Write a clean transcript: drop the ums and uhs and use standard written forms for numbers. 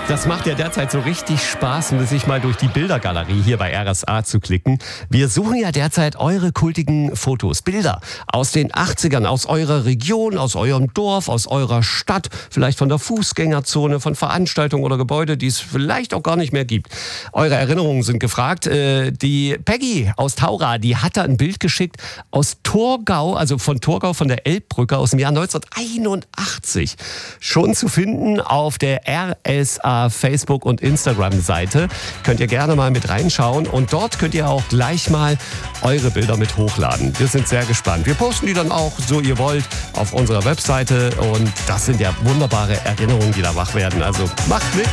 Das macht ja derzeit so richtig Spaß, sich mal durch die Bildergalerie hier bei RSA zu klicken. Wir suchen ja derzeit eure kultigen Fotos, Bilder aus den 80ern, aus eurer Region, aus eurem Dorf, aus eurer Stadt, vielleicht von der Fußgängerzone, von Veranstaltungen oder Gebäude, die es vielleicht auch gar nicht mehr gibt. Eure Erinnerungen sind gefragt. Die Peggy aus Taura, die hatte ein Bild geschickt aus Torgau, also von Torgau, von der Elbbrücke aus dem Jahr 1981. Schon zu finden auf der RSA Facebook- und Instagram-Seite. Könnt ihr gerne mal mit reinschauen und dort könnt ihr auch gleich mal eure Bilder mit hochladen. Wir sind sehr gespannt. Wir posten die dann auch, so ihr wollt, auf unserer Webseite und das sind ja wunderbare Erinnerungen, die da wach werden. Also macht mit!